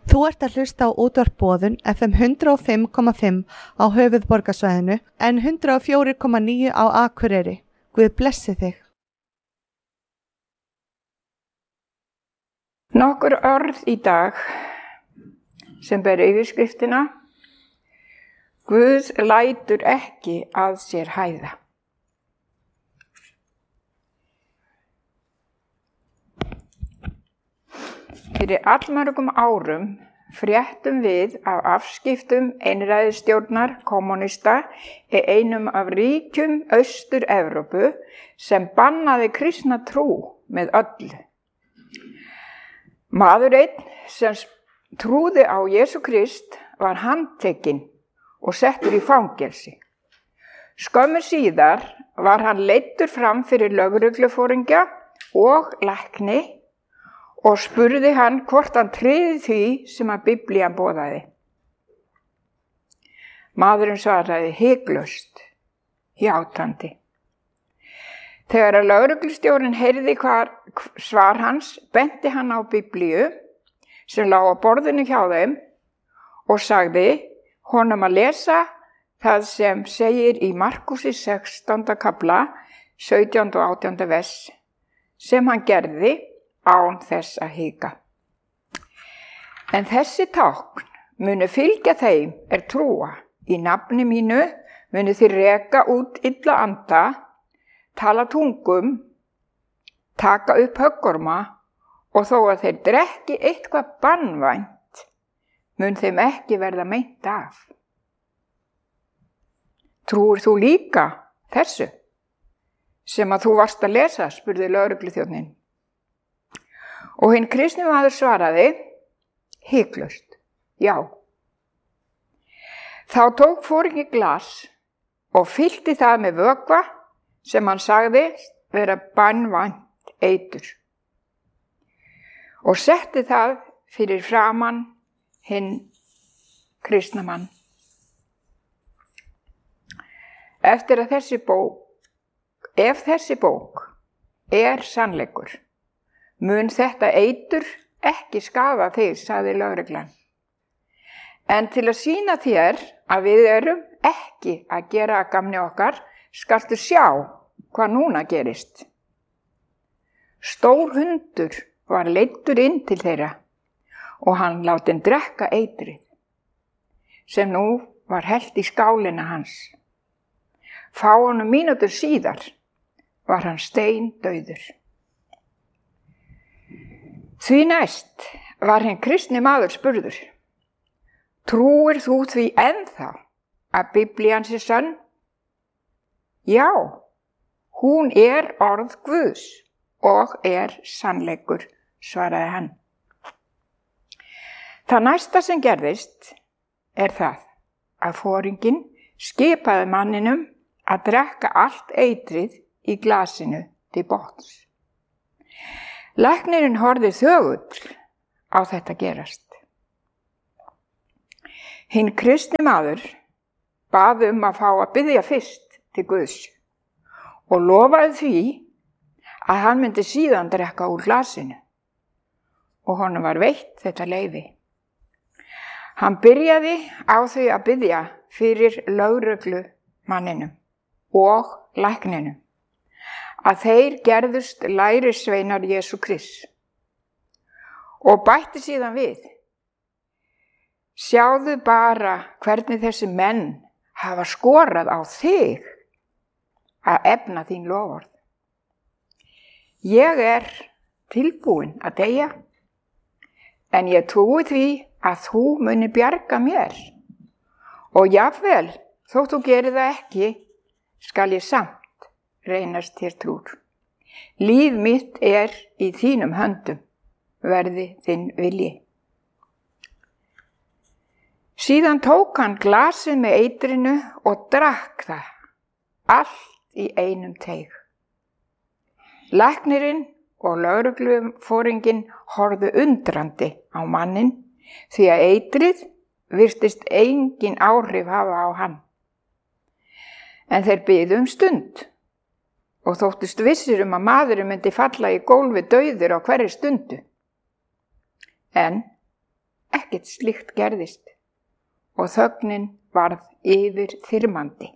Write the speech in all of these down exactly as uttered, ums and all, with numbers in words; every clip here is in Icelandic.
Þú ert að hlusta á útvarp Boðun F M hundrað og fimm komma fimm á höfuðborgarsvæðinu en hundrað og fjögur komma níu á Akureyri. Guð blessi þig. Nokkur orð í dag sem ber yfirskriftina Guð lætur ekki að sér hæða. Fyrir allmörgum árum fréttum við af afskiptum einræðisstjórnar kommúnista í einum af ríkjum Austur-Evrópu sem bannaði kristna trú með öllu. Maður einn sem trúði á Jesú Krist var handtekinn og settur í fangelsi. Skömmu síðar var hann leiddur fram fyrir lögregluforingja og lækni og spurði hann hvort hann tryði því sem að Biblían boðaði. Maðurinn svaraði hiklaust, játandi. Þegar að lögreglustjórinn heyrði hvar svar hans, benti hann á Biblíu sem lá á borðinu hjá þeim og sagði honum að lesa það sem segir í Markusi sextánda kafla, sautjánda og átjánda vers, sem hann gerði án þess að hika. En þessi tákn munu fylgja þeim er trúa. Í nafni mínu munu þið reka út illa anda, tala tungum, taka upp höggorma og þó að þeir drekki eitthvað banvænt, mun þeim ekki verða meint af. Trúir þú líka þessu sem að þú varst að lesa, spurði lögregluþjónninn. Og hinn kristni maður svaraði, hiklaust, já. Þá tók foringi glas og fyllti það með vökva sem hann sagði vera banvænt eitur. Og setti það fyrir framan hinn kristna mann. Eftir að þessi bók, ef þessi bók er sannleikur, mun þetta eitur ekki skaða þig, sagði lögreglan. En til að sýna þér að við erum ekki að gera að gamni okkar, skaltu sjá hvað núna gerist. Stór hundur var leiddur inn til þeirra og hann látinn drekka eitrið, sem nú var hellt í skálina hans. Fáeinum mínútur síðar var hann steindauður. Því næst var hinn kristni maður spurður, trúir þú því ennþá að Biblían sé sönn? Já, hún er orð Guðs og er sannleikur, svaraði hann. Það næsta sem gerðist er það að foringinn skipaði manninum að drekka allt eitrið í glasinu til botns. Læknirinn horfði þögull á þetta gerast. Hinn kristni maður bað um að fá að biðja fyrst til Guðs og lofaði því að hann myndi síðan drekka úr glasinu og honum var veitt þetta leyfi. Hann byrjaði á því að biðja fyrir lögreglumanninum og lækninum að þeir gerðust lærisveinar Jesú Krists og bætti síðan við. Sjáðu bara hvernig þessi menn hafa skorað á þig að efna þín loforð. Ég er tilbúin að deyja, en ég trúi því að þú muni bjarga mér og jafnvel þótt þú gerir það ekki, skal ég samt reynast þér trúr. Líf mitt er í þínum höndum, verði þinn vilji. Síðan tók hann glasið með eitrinu og drakk það, allt í einum teyg. Læknirinn og lögregluforinginn horfðu undrandi á manninn því að eitrið virtist engin áhrif hafa á hann. En þeir biðu um stund og þóttust vissir um að maðurinn myndi falla í gólfi dauður á hverri stundu. En ekkert slíkt gerðist og þögnin varð yfir þyrmandi.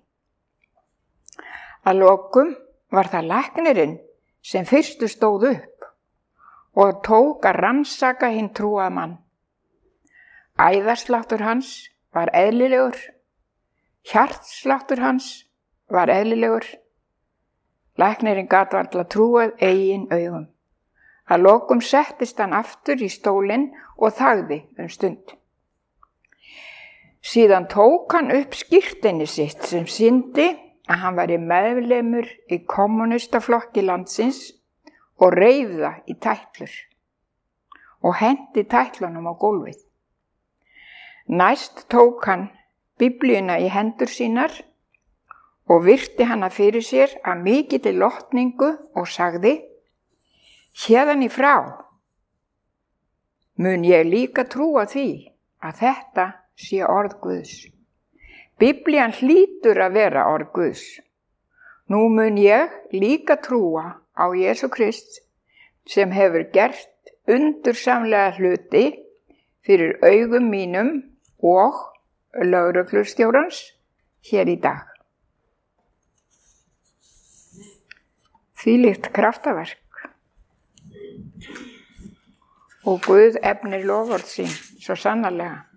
Að lokum var það læknirinn sem fyrstu stóð upp og tók að rannsaka hinn trúaða mann. Æðasláttur hans var eðlilegur, hjartsláttur hans var eðlilegur. Læknirinn gat varla trúað eigin augum. Að lokum settist hann aftur í stólinn og þagði um stund. Síðan tók hann upp skírteini sitt sem sýndi að hann væri meðlimur í kommúnistaflokki landsins og reif það í tætlur og henti tætlunum á gólfið. Næst tók hann Biblíuna í hendur sínar og virti hana fyrir sér af mikilli lotningu og sagði: Héðan í frá mun ég líka trúa því að þetta sé orð Guðs. Biblían hlýtur að vera orð Guðs. Nú mun ég líka trúa á Jesú Krist sem hefur gert undursamlega hluti fyrir augum mínum og lögreglustjórans hér í dag. Þvílíkt kraftaverk. Og Guð efnir loforð sín svo sannarlega.